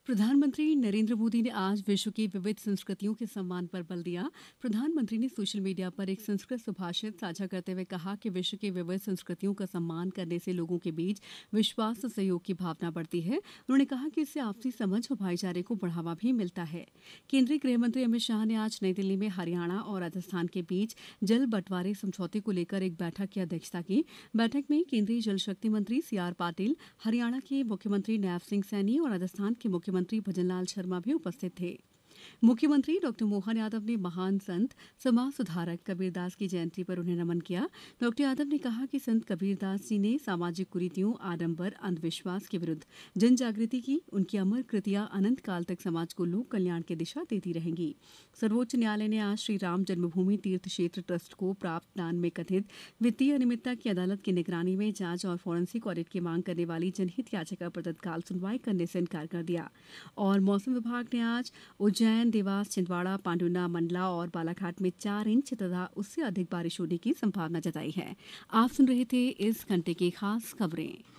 प्रधानमंत्री नरेंद्र मोदी ने आज विश्व की विविध संस्कृतियों के सम्मान पर बल दिया। प्रधानमंत्री ने सोशल मीडिया पर एक संस्कृत सुभाषित साझा करते हुए कहा कि विश्व की विविध संस्कृतियों का सम्मान करने से लोगों के बीच विश्वास और सहयोग की भावना बढ़ती है। उन्होंने कहा कि इससे आपसी समझ और भाईचारे को बढ़ावा भी मिलता है। केंद्रीय गृह मंत्री अमित शाह ने आज नई दिल्ली में हरियाणा और राजस्थान के बीच जल बंटवारे समझौते को लेकर एक बैठक की अध्यक्षता की। बैठक में केंद्रीय जल शक्ति मंत्री सीआर पाटिल, हरियाणा के मुख्यमंत्री नैब सिंह सैनी और राजस्थान के मुख्यमंत्री भजनलाल शर्मा भी उपस्थित थे। मुख्यमंत्री डॉ मोहन यादव ने महान संत समाज सुधारक कबीरदास की जयंती पर उन्हें नमन किया। डॉ यादव ने कहा कि संत कबीरदास जी ने सामाजिक कुरीतियों, आडंबर, अंधविश्वास के विरुद्ध जन जागृति की। उनकी अमर कृतियां अनंत काल तक समाज को लोक कल्याण की दिशा देती रहेंगी। सर्वोच्च न्यायालय ने आज श्री राम जन्मभूमि तीर्थ क्षेत्र ट्रस्ट को प्राप्त दान में कथित वित्तीय अनियमितता की अदालत की निगरानी में जांच और फॉरेंसिक ऑडिट की मांग करने वाली जनहित याचिका पर तत्काल सुनवाई करने से इनकार कर दिया। और मौसम विभाग ने आज उज्जैन, देवास, छिंदवाड़ा, पांडुना, मंडला और बालाघाट में 4 इंच तथा उससे अधिक बारिश होने की संभावना जताई है। आप सुन रहे थे इस घंटे की खास खबरें।